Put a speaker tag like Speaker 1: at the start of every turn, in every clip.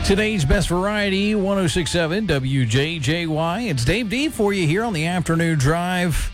Speaker 1: Today's best variety, 106.7 WJJY. It's Dave D for you here on the afternoon drive.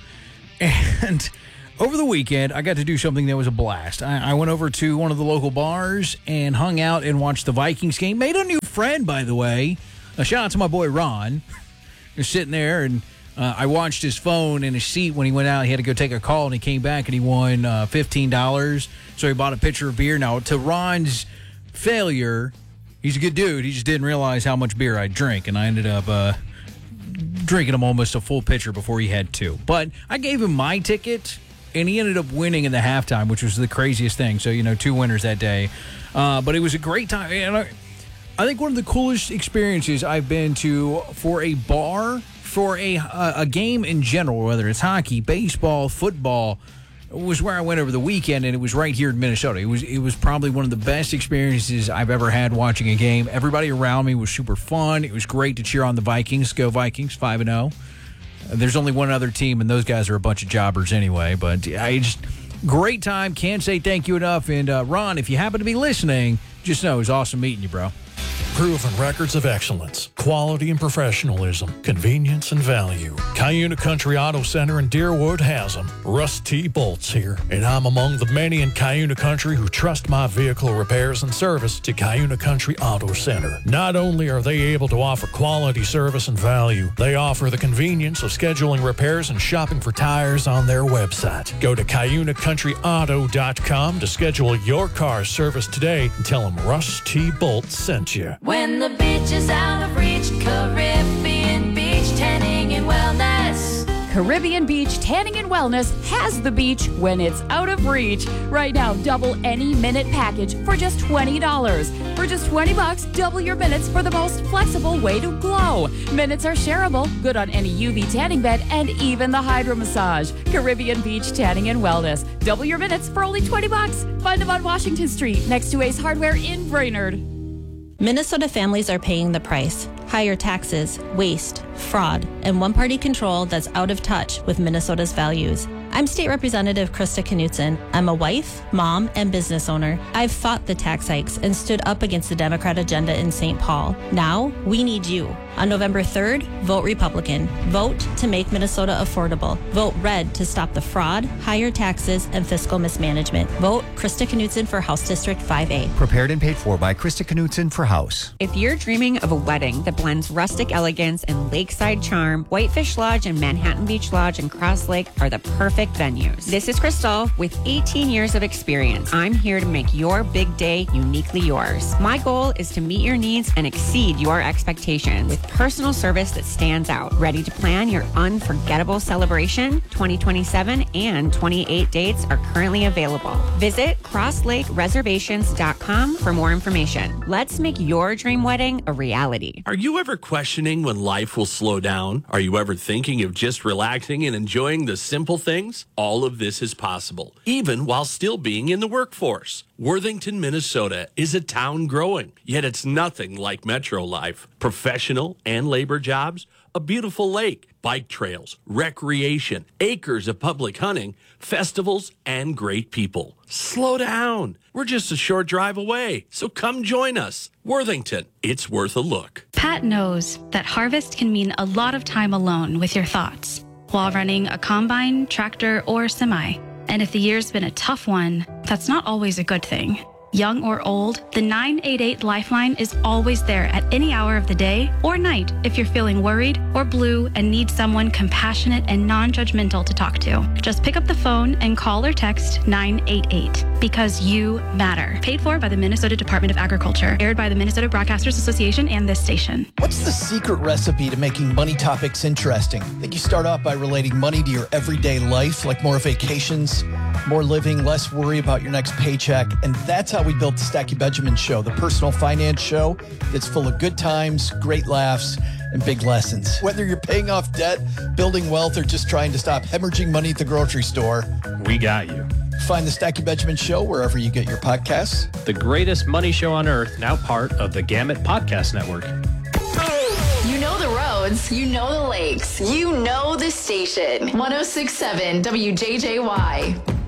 Speaker 1: And over the weekend, I got to do something that was a blast. I went over to one of the local bars and hung out and watched the Vikings game. Made a new friend, by the way. A shout out to my boy Ron. He was sitting there, and I watched his phone in his seat when he went out. He had to go take a call, and he came back, and he won $15. So he bought a pitcher of beer. Now, to Ron's failure, he's a good dude. He just didn't realize how much beer I drink, and I ended up drinking him almost a full pitcher before he had two. But I gave him my ticket, and he ended up winning in the halftime, which was the craziest thing. So, two winners that day. But it was a great time. And I think one of the coolest experiences I've been to for a bar, for a game in general, whether it's hockey, baseball, football, was where I went over the weekend, and it was right here in Minnesota. It was probably one of the best experiences I've ever had watching a game. Everybody around me was super fun. It was great to cheer on the Vikings. Go Vikings, 5-0. There's only one other team, and those guys are a bunch of jobbers anyway. But great time. Can't say thank you enough. And Ron, if you happen to be listening, just know it was awesome meeting you, bro.
Speaker 2: Proven records of excellence, quality and professionalism, convenience and value. Cuyuna Country Auto Center in Deerwood has them. Russ T. Bolt's here, and I'm among the many in Cuyuna Country who trust my vehicle repairs and service to Cuyuna Country Auto Center. Not only are they able to offer quality service and value, they offer the convenience of scheduling repairs and shopping for tires on their website. Go to CuyunaCountryAuto.com to schedule your car's service today and tell them Russ T. Bolt sent you.
Speaker 3: When the beach is out of reach, Caribbean Beach Tanning and Wellness.
Speaker 4: Caribbean Beach Tanning and Wellness has the beach when it's out of reach. Right now, double any minute package for just $20. For just $20, double your minutes for the most flexible way to glow. Minutes are shareable, good on any UV tanning bed, and even the hydro massage. Caribbean Beach Tanning and Wellness. Double your minutes for only $20. Find them on Washington Street, next to Ace Hardware in Brainerd.
Speaker 5: Minnesota families are paying the price. Higher taxes, waste, fraud, and one-party control that's out of touch with Minnesota's values. I'm State Representative Krista Knutson. I'm a wife, mom, and business owner. I've fought the tax hikes and stood up against the Democrat agenda in St. Paul. Now, we need you. On November 3rd, vote Republican. Vote to make Minnesota affordable. Vote red to stop the fraud, higher taxes, and fiscal mismanagement. Vote Krista Knutson for House District 5A.
Speaker 6: Prepared and paid for by Krista Knutson for House.
Speaker 7: If you're dreaming of a wedding that blends rustic elegance and lakeside charm, Whitefish Lodge and Manhattan Beach Lodge and Cross Lake are the perfect venues. This is Crystal with 18 years of experience. I'm here to make your big day uniquely yours. My goal is to meet your needs and exceed your expectations with personal service that stands out. Ready to plan your unforgettable celebration? 2027 and 28 dates are currently available. Visit crosslakereservations.com for more information. Let's make your dream wedding a reality.
Speaker 8: Are you ever questioning when life will slow down? Are you ever thinking of just relaxing and enjoying the simple things? All of this is possible, even while still being in the workforce. Worthington, Minnesota is a town growing, yet it's nothing like metro life. Professional and labor jobs, a beautiful lake, bike trails, recreation, acres of public hunting, festivals, and great people. Slow down. We're just a short drive away, so come join us. Worthington, it's worth a look.
Speaker 9: Pat knows that harvest can mean a lot of time alone with your thoughts while running a combine, tractor, or semi. And if the year's been a tough one, that's not always a good thing. Young or old, the 988 Lifeline is always there at any hour of the day or night if you're feeling worried or blue and need someone compassionate and non-judgmental to talk to. Just pick up the phone and call or text 988 because you matter. Paid for by the Minnesota Department of Agriculture. Aired by the Minnesota Broadcasters Association and this station.
Speaker 10: What's the secret recipe to making money topics interesting? I think you start off by relating money to your everyday life, like more vacations, more living, less worry about your next paycheck. And that's how we built the Stacky Benjamin Show, the personal finance show that's full of good times, great laughs, and big lessons. Whether you're paying off debt, building wealth, or just trying to stop hemorrhaging money at the grocery store,
Speaker 11: we got you.
Speaker 10: Find the Stacky Benjamin Show wherever you get your podcasts.
Speaker 11: The greatest money show on earth, now part of the Gamut Podcast Network.
Speaker 3: You know the roads, you know the lakes, you know the station. 106.7 WJJY.